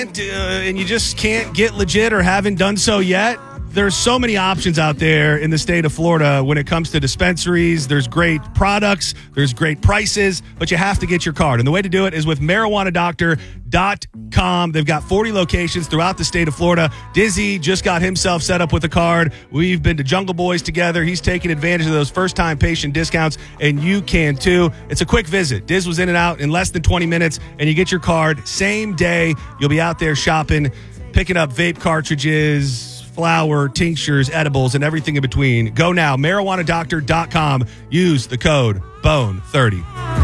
and you just can't get legit or haven't done so yet, there's so many options out there in the state of Florida when it comes to dispensaries. There's great products, there's great prices, but you have to get your card. And the way to do it is with marijuanadoctor.com. They've got 40 locations throughout the state of Florida. Dizzy just got himself set up with a card. We've been to Jungle Boys together. He's taking advantage of those first-time patient discounts, and you can too. It's a quick visit. Diz was in and out in less than 20 minutes, and you get your card same day. You'll be out there shopping, picking up vape cartridges, flour, tinctures, edibles, and everything in between. Go now, marijuanadoctor.com. Use the code BONE30.